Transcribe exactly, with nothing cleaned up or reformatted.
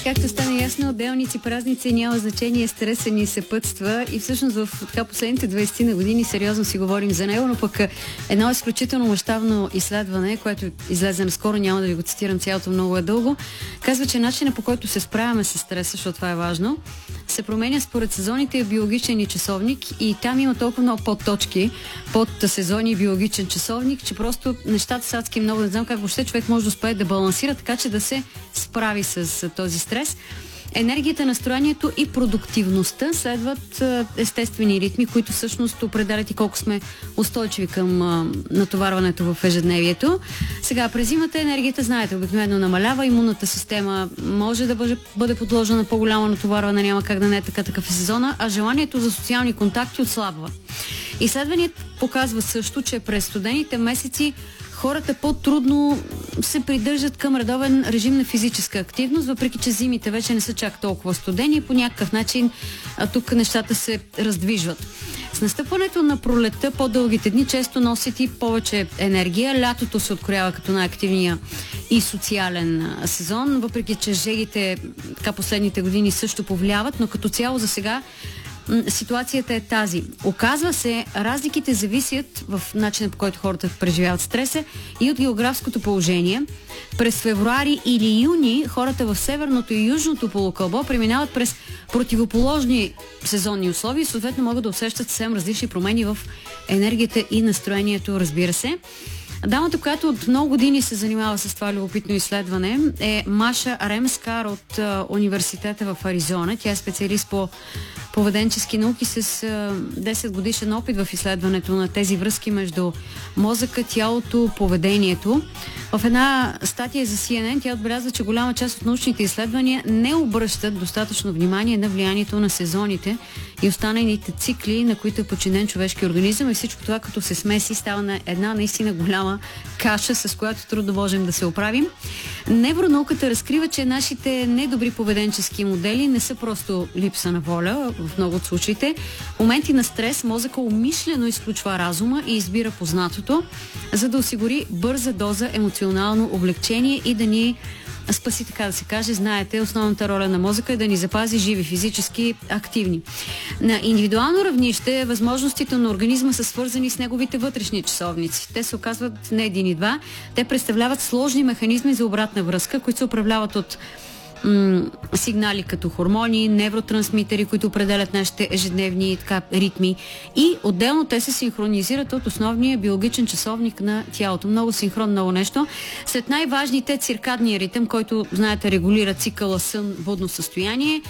Както стана ясно, отделници, празници, няма значение, стреса ни съпътства и всъщност в така последните двайсет на години сериозно си говорим за него, но пък едно изключително мащабно изследване, което излезе наскоро, няма да ви го цитирам цялото, много е дълго, казва, че начинът, по който се справяме с стреса, защото това е важно, се променя според сезоните и биологичен и часовник, и там има толкова много подточки под сезони и биологичен часовник, че просто нещата са адски много. Не знам как въобще човек може да успее да балансира така, че да се справи с този стрес. Енергията, настроението и продуктивността следват естествени ритми, които всъщност определят и колко сме устойчиви към а, натоварването в ежедневието. Сега, през зимата енергията, знаете, обикновено намалява, имунната система може да бъде, бъде подложена на по-голямо натоварване, няма как да не е така, такъв е сезона, а желанието за социални контакти отслабва. Изследванията показва също, че през студените месеци хората по-трудно се придържат към редовен режим на физическа активност, въпреки че зимите вече не са чак толкова студени и по някакъв начин а, тук нещата се раздвижват. С настъпването на пролетта по-дългите дни често носят и повече енергия. Лятото се откроява като най-активния и социален сезон, въпреки че жегите така последните години също повлияват, но като цяло за сега ситуацията е тази. Оказва се, разликите зависят в начина, по който хората преживяват стреса и от географското положение. През февруари или юни хората в северното и южното полукълбо преминават през противоположни сезонни условия и съответно могат да усещат съвсем различни промени в енергията и настроението, разбира се. Дамата, която от много години се занимава с това любопитно изследване, е Маша Ремскар от а, университета в Аризона. Тя е специалист по поведенчески науки с а, десет годишен опит в изследването на тези връзки между мозъка, тялото, поведението. В една статия за Си Ен Ен тя отбелязва, че голяма част от научните изследвания не обръщат достатъчно внимание на влиянието на сезоните и останалите цикли, на които е подчинен човешки организъм, и всичко това като се смеси става на една наистина голяма каша, с която трудно можем да се оправим. Невронауката разкрива, че нашите недобри поведенчески модели не са просто липса на воля в много от случаите. В моменти на стрес мозъка умишлено изключва разума и избира познатото, за да осигури бърза доза емоционално облегчение и да ни спаси, така да се каже. Знаете, основната роля на мозъка е да ни запази живи, физически активни. На индивидуално равнище възможностите на организма са свързани с неговите вътрешни часовници. Те се оказват не един и два. Те представляват сложни механизми за обратна връзка, които се управляват от сигнали като хормони, невротрансмитери, които определят нашите ежедневни така, ритми, и отделно те се синхронизират от основния биологичен часовник на тялото. Много синхрон, много нещо. След най-важните циркадния ритъм, който, знаете, регулира цикъла сън-будно състояние,